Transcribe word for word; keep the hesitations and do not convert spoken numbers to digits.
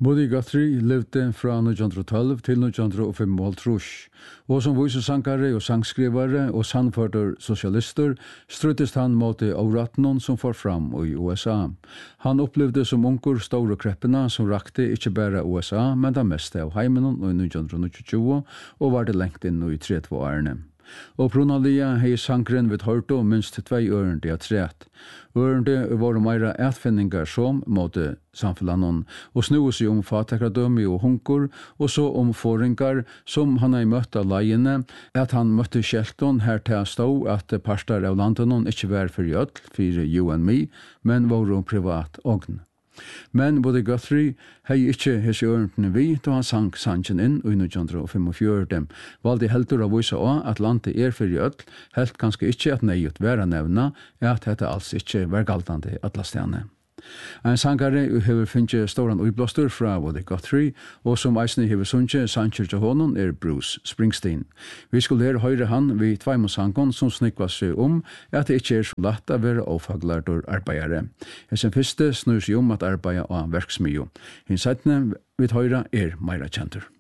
Buddy Guthrie levde fra nitjan tolv til nitjan fem og som visesankare og sangskrivare og sannførter sosialister struttest han mot avratnon som får fram i U S A. Han opplevde som ungur store kreppena som rakte ikke bare U S A, men det meste av heimenon i nitjan tjue og var det lengt inn i tretti årene. Og pronalia hei sankren vid hørto minst tvei ørende av tret. Ørende var meira etfinningar som måtte samfellanon og snu seg om fatakradømi og hunkur og så om foringar som han hei møtt av leiene at han møtte kjelton her til stå at parstar av landenon ikke var for jöll for you and me, men var privat ogn. Men både Guthrie hei ikkje hese ørentene vi da han sank sanchen inn i nitjan femogfjøruti. Valde heldur av vise også at landet er for jöll, helt kanskje ikkje at neiut være nevna, at dette alls ikkje var galtande atlastene. En sangare hever finnje storan uiblåster fra både Guthrie, og som eisne hever sunnje sanger til honom er Bruce Springsteen. Vi skulle her høyre han vi tveimund sangon som snikva seg om at det ikkje er så lett å være ofaglardur arbeidare. Hesen fyrste snur seg om at arbeida av verksmio. Hins setne vi høyre er meira kjentur.